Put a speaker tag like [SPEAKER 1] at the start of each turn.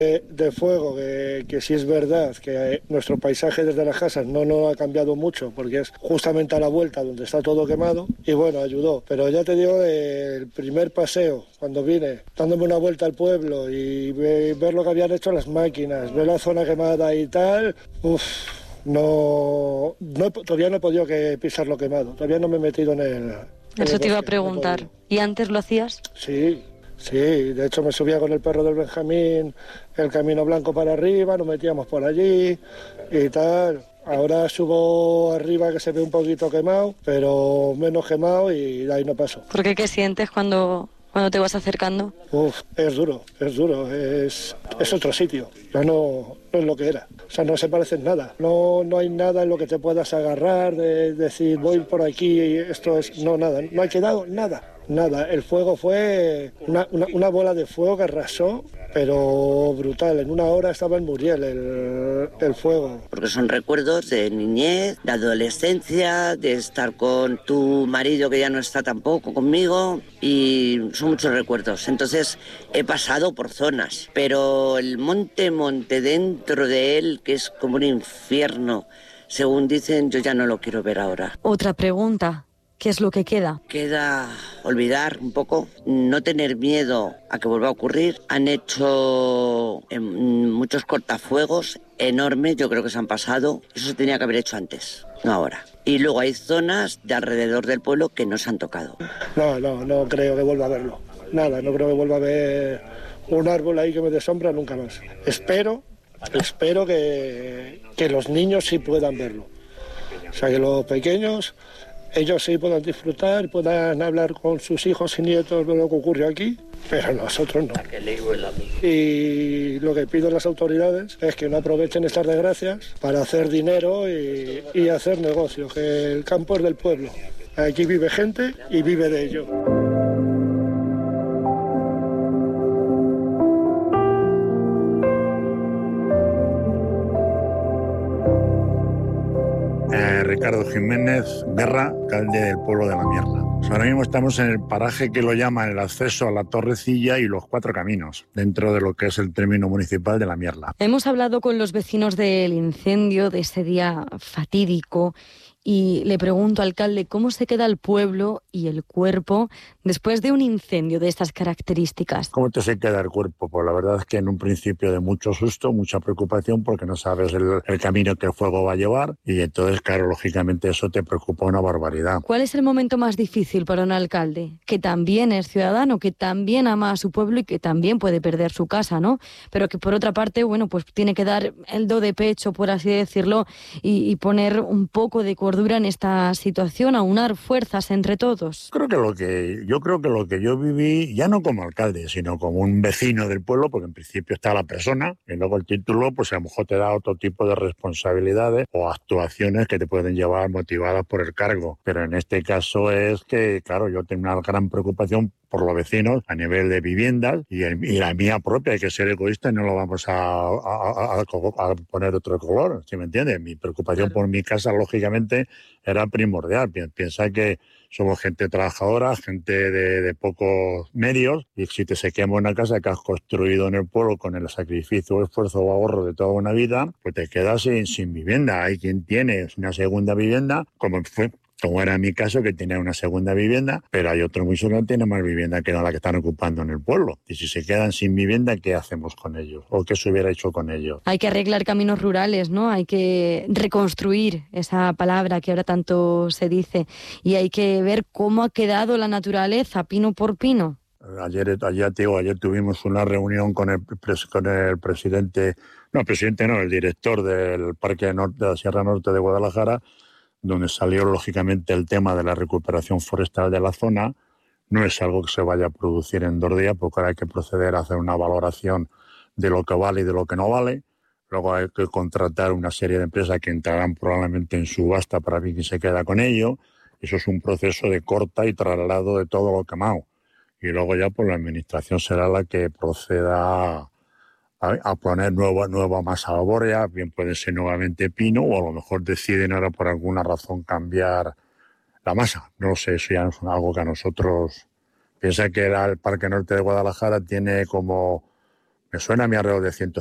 [SPEAKER 1] De fuego, que sí es verdad que nuestro paisaje desde las casas no ha cambiado mucho porque es justamente a la vuelta donde está todo quemado y bueno, ayudó. Pero ya te digo, el primer paseo, cuando vine, dándome una vuelta al pueblo y ver lo que habían hecho las máquinas, ver la zona quemada y tal, todavía no he podido pisar lo quemado, todavía no me he metido en el...
[SPEAKER 2] Eso te iba a preguntar. ¿Y antes lo hacías?
[SPEAKER 1] Sí, de hecho me subía con el perro del Benjamín el Camino Blanco para arriba, nos metíamos por allí y tal. Ahora subo arriba que se ve un poquito quemado, pero menos quemado y de ahí no paso.
[SPEAKER 2] ¿Por qué? ¿Qué sientes cuando te vas acercando?
[SPEAKER 1] Es duro, es otro sitio, ya no es lo que era. O sea, no se parece en nada, no hay nada en lo que te puedas agarrar, de decir voy por aquí y esto es... No, nada, no ha quedado nada. El fuego fue una bola de fuego que arrasó, pero brutal. En una hora estaba en Muriel el fuego.
[SPEAKER 3] Porque son recuerdos de niñez, de adolescencia, de estar con tu marido que ya no está tampoco conmigo y son muchos recuerdos. Entonces he pasado por zonas, pero el monte dentro de él, que es como un infierno, según dicen, yo ya no lo quiero ver ahora.
[SPEAKER 2] Otra pregunta. ¿Qué es lo que queda?
[SPEAKER 3] Queda olvidar un poco, no tener miedo a que vuelva a ocurrir. Han hecho muchos cortafuegos enormes, yo creo que se han pasado. Eso se tenía que haber hecho antes, no ahora. Y luego hay zonas de alrededor del pueblo que no se han tocado.
[SPEAKER 1] No creo que vuelva a verlo. Nada, no creo que vuelva a ver un árbol ahí que me dé sombra nunca más. Espero que los niños sí puedan verlo. O sea, que los pequeños... ellos sí puedan disfrutar, puedan hablar con sus hijos y nietos de lo que ocurrió aquí, pero nosotros no. Y lo que pido a las autoridades es que no aprovechen estas desgracias para hacer dinero y hacer negocios, que el campo es del pueblo. Aquí vive gente y vive de ello.
[SPEAKER 4] Ricardo Jiménez Guerra, alcalde del pueblo de La Mierla. Ahora mismo estamos en el paraje que lo llaman el acceso a la Torrecilla y los Cuatro Caminos, dentro de lo que es el término municipal de La Mierla.
[SPEAKER 2] Hemos hablado con los vecinos del incendio, de ese día fatídico, y le pregunto, alcalde, ¿cómo se queda el pueblo y el cuerpo después de un incendio de estas características?
[SPEAKER 4] ¿Cómo te se queda el cuerpo? Pues la verdad es que en un principio de mucho susto, mucha preocupación, porque no sabes el camino que el fuego va a llevar, y entonces, claro, lógicamente eso te preocupa una barbaridad.
[SPEAKER 2] ¿Cuál es el momento más difícil para un alcalde? Que también es ciudadano, que también ama a su pueblo y que también puede perder su casa, ¿no? Pero que por otra parte, bueno, pues tiene que dar el do de pecho, por así decirlo, y poner un poco de cordura en esta situación, aunar fuerzas entre todos.
[SPEAKER 4] Yo creo que lo que yo viví, ya no como alcalde, sino como un vecino del pueblo, porque en principio está la persona, y luego el título, pues a lo mejor te da otro tipo de responsabilidades o actuaciones que te pueden llevar motivadas por el cargo. Pero en este caso es que, claro, yo tengo una gran preocupación por los vecinos a nivel de viviendas y la mía propia, hay que ser egoísta y no lo vamos a poner otro color, ¿sí me entiendes? Mi preocupación por mi casa, lógicamente, era primordial. Piensa que somos gente trabajadora, gente de pocos medios, y si te se quema una casa que has construido en el pueblo con el sacrificio, esfuerzo o ahorro de toda una vida, pues te quedas sin vivienda. Hay quien tiene una segunda vivienda, como era mi caso, que tenía una segunda vivienda, pero hay otros muchos que no tienen más vivienda que la que están ocupando en el pueblo. Y si se quedan sin vivienda, ¿qué hacemos con ellos? ¿O qué se hubiera hecho con ellos?
[SPEAKER 2] Hay que arreglar caminos rurales, ¿no? Hay que reconstruir esa palabra que ahora tanto se dice. Y hay que ver cómo ha quedado la naturaleza, pino por pino.
[SPEAKER 4] Ayer tuvimos una reunión con el presidente, el director del Parque Norte de la Sierra Norte de Guadalajara, donde salió lógicamente el tema de la recuperación forestal de la zona. No es algo que se vaya a producir en 2 días, porque ahora hay que proceder a hacer una valoración de lo que vale y de lo que no vale. Luego hay que contratar una serie de empresas que entrarán probablemente en subasta para ver quién se queda con ello. Eso es un proceso de corta y traslado de todo lo quemado. Y luego ya pues la administración será la que proceda a poner nueva masa arbórea, bien puede ser nuevamente pino, o a lo mejor deciden ahora por alguna razón cambiar la masa. No lo sé, eso ya no es algo que a nosotros... Piensa que el Parque Norte de Guadalajara tiene como Me suena a mí alrededor de 100